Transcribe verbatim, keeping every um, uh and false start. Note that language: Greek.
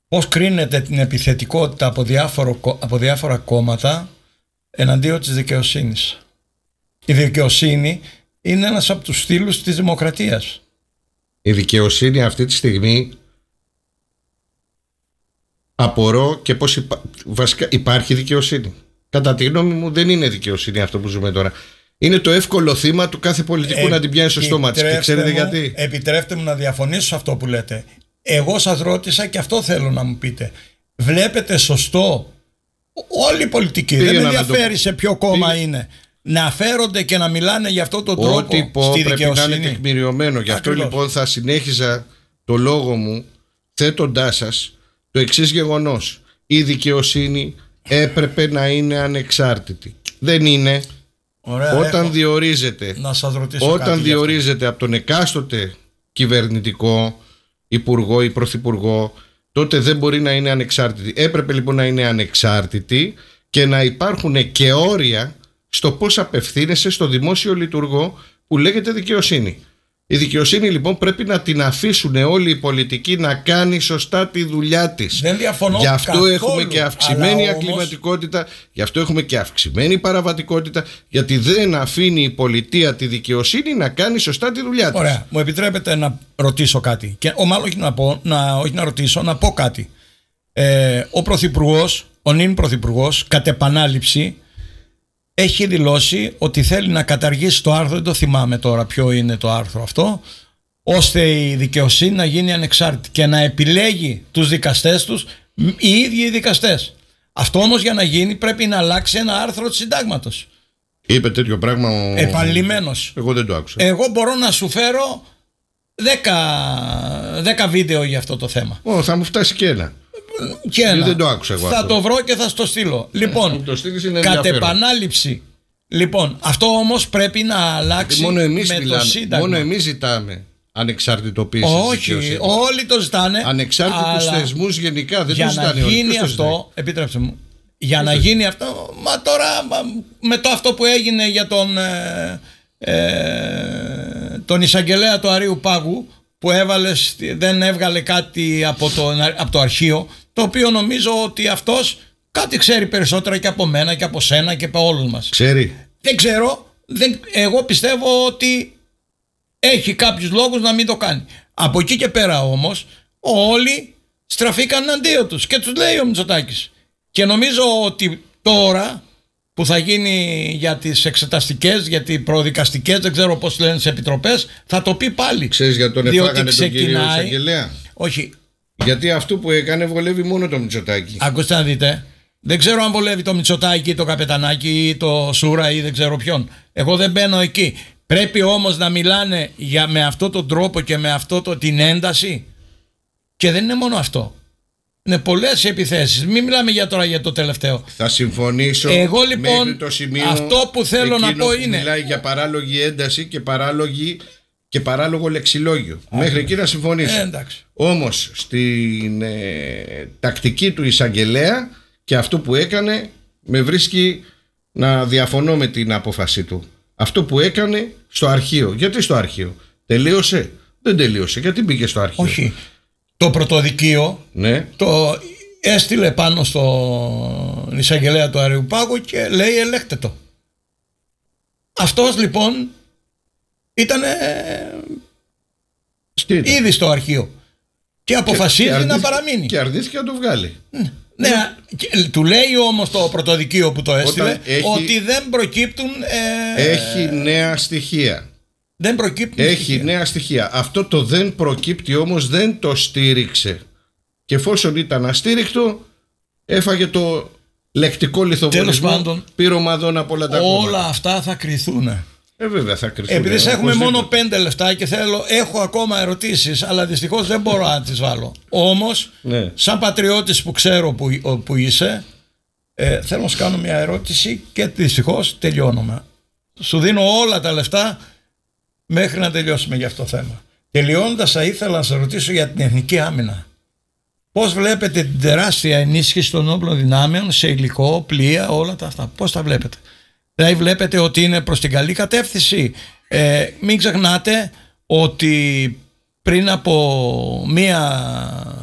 πώς κρίνεται την επιθετικότητα από, διάφορο, από διάφορα κόμματα εναντίον της δικαιοσύνης. Η δικαιοσύνη είναι ένας από τους στήλους της δημοκρατίας. Η δικαιοσύνη αυτή τη στιγμή, απορώ και πώς υπά... βασικά υπάρχει δικαιοσύνη. Κατά τη γνώμη μου δεν είναι δικαιοσύνη αυτό που ζούμε τώρα. Είναι το εύκολο θύμα του κάθε πολιτικού ε, να την πιάσει στο στόμα της. Και ξέρετε μου, γιατί? Επιτρέψτε μου να διαφωνήσω σε αυτό που λέτε. Εγώ σας ρώτησα και αυτό θέλω να μου πείτε. Βλέπετε σωστό όλοι οι πολιτικοί, Πήγε δεν με ενδιαφέρει το... σε ποιο κόμμα Πήγε... είναι, να φέρονται και να μιλάνε για αυτόν τον τρόπο Ό,τι πω στη πρέπει δικαιοσύνη? να είναι τεκμηριωμένο. Γι' αυτό Ακριβώς. λοιπόν θα συνέχιζα το λόγο μου θέτοντάς σας το εξής γεγονός. Η δικαιοσύνη έπρεπε να είναι ανεξάρτητη. Δεν είναι. Ωραία, όταν έχω. διορίζεται, να σας ρωτήσω όταν κάτι διορίζεται από τον εκάστοτε κυβερνητικό υπουργό ή πρωθυπουργό, τότε δεν μπορεί να είναι ανεξάρτητη. Έπρεπε λοιπόν να είναι ανεξάρτητη και να υπάρχουν και όρια στο πώς απευθύνεσαι στο δημόσιο λειτουργό που λέγεται δικαιοσύνη. Η δικαιοσύνη λοιπόν πρέπει να την αφήσουν όλοι οι πολιτικοί να κάνει σωστά τη δουλειά της. Δεν διαφωνώ Γι' αυτό καθόλου, έχουμε και αυξημένη όμως... αγκληματικότητα, γι' αυτό έχουμε και αυξημένη παραβατικότητα, γιατί δεν αφήνει η πολιτεία τη δικαιοσύνη να κάνει σωστά τη δουλειά της. Ωραία, μου επιτρέπετε να ρωτήσω κάτι και ο, μάλλον όχι να, πω, να, όχι να ρωτήσω, να πω κάτι. Ε, ο Πρωθυπουργός, ο νυν Πρωθυπουργός, κατ' επανάληψη έχει δηλώσει ότι θέλει να καταργήσει το άρθρο, δεν το θυμάμαι τώρα ποιο είναι το άρθρο αυτό, ώστε η δικαιοσύνη να γίνει ανεξάρτητη και να επιλέγει τους δικαστές τους οι ίδιοι οι δικαστές. Αυτό όμως για να γίνει πρέπει να αλλάξει ένα άρθρο του συντάγματος. Είπε τέτοιο πράγμα ο... Επανειλημμένος. Εγώ δεν το άκουσα. Εγώ μπορώ να σου φέρω δέκα βίντεο για αυτό το θέμα. Ω, θα μου φτάσει και ένα. Και ένα. Δεν το άκουσα εγώ θα αυτό. το βρω και θα στο στείλω. Λοιπόν, το είναι κατ' επανάληψη. Λοιπόν, αυτό όμως πρέπει να αλλάξει μόνο εμείς με μιλάμε, το Σύνταγμα. Μόνο εμείς ζητάμε ανεξαρτητοποίηση. Όχι, όλοι το ζητάνε. Ανεξάρτητους θεσμούς γενικά δεν για το ζητάνε. Για να γίνει όλοι. αυτό, επιτρέψτε μου, για να γίνει αυτό, μα τώρα με το αυτό που έγινε για τον, ε, ε, τον εισαγγελέα του Αρείου Πάγου, που έβαλε, δεν έβγαλε κάτι από το, από το αρχείο, το οποίο νομίζω ότι αυτός κάτι ξέρει περισσότερα και από μένα και από σένα και από όλους μας. Ξέρει. Δεν ξέρω, δεν, εγώ πιστεύω ότι έχει κάποιους λόγους να μην το κάνει. Από εκεί και πέρα όμως όλοι στραφήκαν εναντίον τους και τους λέει ο Μητσοτάκης. Και νομίζω ότι τώρα που θα γίνει για τις εξεταστικές, για τις προδικαστικές, δεν ξέρω πώς λένε, τις επιτροπές, θα το πει πάλι. Ξέρεις για τον εφάγανε τον κύριο εισαγγελέα? Όχι. Γιατί αυτό που έκανε βολεύει μόνο το Μητσοτάκη. Ακούστε να δείτε. Δεν ξέρω αν βολεύει το Μητσοτάκη ή το Καπετανάκη ή το Σούρα ή δεν ξέρω ποιον. Εγώ δεν μπαίνω εκεί. Πρέπει όμως να μιλάνε για, με αυτόν τον τρόπο και με αυτό το, την ένταση. Και δεν είναι μόνο αυτό. Είναι πολλές επιθέσεις. Μην μιλάμε για τώρα για το τελευταίο. Θα συμφωνήσω. Εγώ λοιπόν μέχρι το σημείο αυτό που θέλω να πω που είναι. Μιλάει για παράλογη ένταση και, παράλογη, και παράλογο λεξιλόγιο. Α, μέχρι εκεί να συμφωνήσω. Ε, Όμως στην ε, τακτική του εισαγγελέα και αυτό που έκανε με βρίσκει να διαφωνώ με την απόφαση του. Αυτό που έκανε στο αρχείο. Γιατί στο αρχείο? Τελείωσε? Δεν τελείωσε. Γιατί μπήκε στο αρχείο? Όχι. Το πρωτοδικείο ναι. το έστειλε πάνω στο εισαγγελέα του Αρείου Πάγου και λέει ελέγχτε το. Αυτός λοιπόν ήταν ήδη στο αρχείο και αποφασίζει και, και να παραμείνει. Και αρνήθηκε να το βγάλει. Ναι. Ναι, και, του λέει όμως το πρωτοδικείο που το έστειλε έχει, ότι δεν προκύπτουν ε, έχει νέα στοιχεία. Δεν προκύπτουν έχει στοιχεία. νέα στοιχεία. Αυτό το δεν προκύπτει όμως δεν το στήριξε. Και εφόσον ήταν αστήρικτο, έφαγε το λεκτικό λιθοβολισμό πυρομαδών από όλα τα κόμματα. Όλα αυτά θα κρυθούν. Ε, βέβαια θα κρυθούν. Επειδή έχουμε μόνο πέντε λεπτά και θέλω, έχω ακόμα ερωτήσεις, αλλά δυστυχώς δεν μπορώ να τις βάλω. Όμως, ναι. σαν πατριώτης που ξέρω που, που είσαι, ε, θέλω να σου κάνω μια ερώτηση και δυστυχώς τελειώνουμε. Σου δίνω όλα τα λεφτά μέχρι να τελειώσουμε για αυτό το θέμα. Τελειώνοντας, θα ήθελα να σας ρωτήσω για την εθνική άμυνα. Πώς βλέπετε την τεράστια ενίσχυση των όπλων δυνάμεων σε υλικό, πλοία, όλα τα αυτά? Πώς τα βλέπετε? Δηλαδή βλέπετε ότι είναι προς την καλή κατεύθυνση? Ε, μην ξεχνάτε ότι πριν από μία